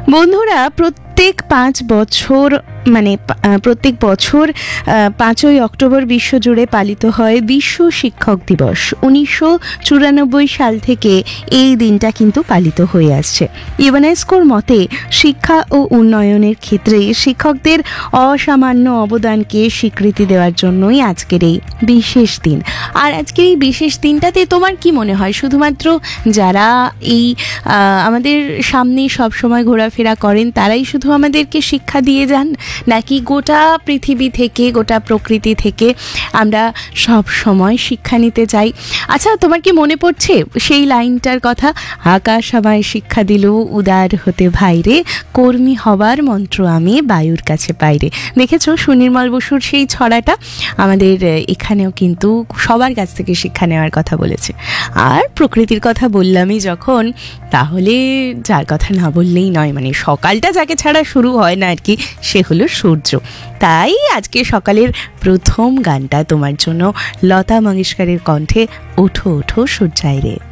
বন্ধুরা, প্রত্যেক 5 বছর প্রত্যেক বছর 5ই অক্টোবর বিশ্বজুড়ে পালিত হয় বিশ্ব শিক্ষক দিবস। 1994 সাল থেকে এই দিনটা কিন্তু পালিত হয়ে আসছে। ইউনেস্কোর মতে শিক্ষা ও উন্নয়নের ক্ষেত্রে শিক্ষকদের অসামান্য অবদানকে স্বীকৃতি দেওয়ার জন্যই আজকের এই বিশেষ দিন। আর আজকের এই বিশেষ দিনটাতে তোমার কি মনে হয়, শুধুমাত্র যারা এই আমাদের সামনে সবসময় ঘোরাফেরা করেন তারাই শুধু আমাদেরকে শিক্ষা দিয়ে যান, নাকি গোটা পৃথিবী থেকে, গোটা প্রকৃতি থেকে আমরা সব সময় শিক্ষা নিতে চাই? আচ্ছা, তোমার কি মনে পড়ছে সেই লাইনটার কথা? আকাশ আমায় শিক্ষা দিল উদার হতে ভাইরে, কর্মী হবার মন্ত্র আমি বায়ুর কাছে পাইরে। দেখেছো সুনির্মল বসুর সেই ছড়াটা? আমাদের এখানেও কিন্তু সবার কাছ থেকে শিক্ষা নেওয়ার কথা বলেছে। আর প্রকৃতির কথা বললামই যখন, তাহলে যার কথা না বললেই নয়, মানে সকালটা যাকে ছাড়া শুরু হয় না আর কি, সে হলো সূর্য। তাই আজকে সকালের প্রথম গানটা তোমার জন্য লতা মঙ্গেশকরের কণ্ঠে, ওঠো ওঠো সূর্যায় রে।